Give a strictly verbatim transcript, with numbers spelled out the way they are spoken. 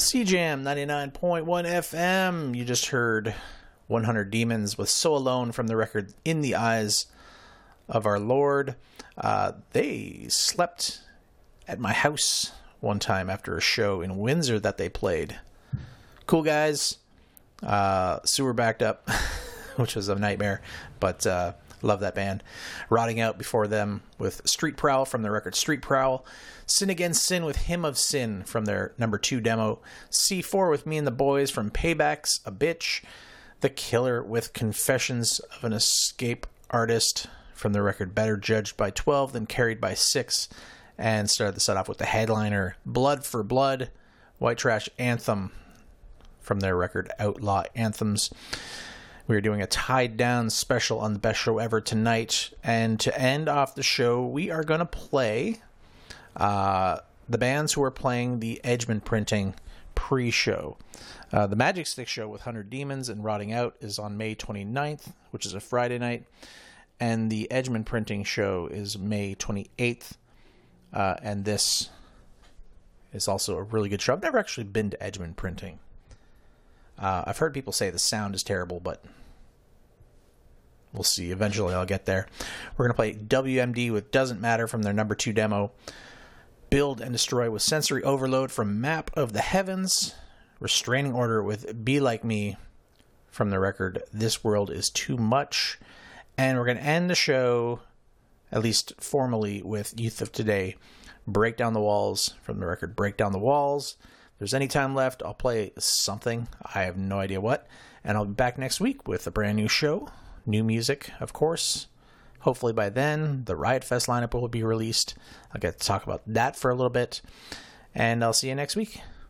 C Jam ninety-nine point one F M. You just heard one hundred Demons with So Alone from the record In the Eyes of Our Lord. Uh, they slept at my house one time after a show in Windsor that they played. Cool guys. Uh, sewer backed up, which was a nightmare, but uh, love that band. Rotting Out before them with Street Prowl from their record Street Prowl. Sin Against Sin with Hymn of Sin from their number two demo. C four with Me and the Boys from Payback's A Bitch. The Killer with Confessions of an Escape Artist from the record Better Judged by twelve Than Carried by six. And started the set off with the headliner Blood for Blood, White Trash Anthem from their record Outlaw Anthems. We are doing a Tied Down special on the best show ever tonight. And to end off the show, we are going to play uh, the bands who are playing the Edgman Printing pre-show. Uh, the Magic Stick show with one hundred Demons and Rotting Out is on May twenty-ninth, which is a Friday night. And the Edgman Printing show is May twenty-eighth. Uh, and this is also a really good show. I've never actually been to Edgman Printing. Uh, I've heard people say the sound is terrible, but we'll see. Eventually I'll get there. We're going to play W M D with Doesn't Matter from their number two demo. Build and Destroy with Sensory Overload from Map of the Heavens. Restraining Order with Be Like Me from the record This World Is Too Much. And we're going to end the show, at least formally, with Youth of Today, Break Down the Walls from the record Break Down the Walls. If there's any time left, I'll play something. I have no idea what. And I'll be back next week with a brand new show. New music, of course. Hopefully by then, the Riot Fest lineup will be released. I'll get to talk about that for a little bit. And I'll see you next week.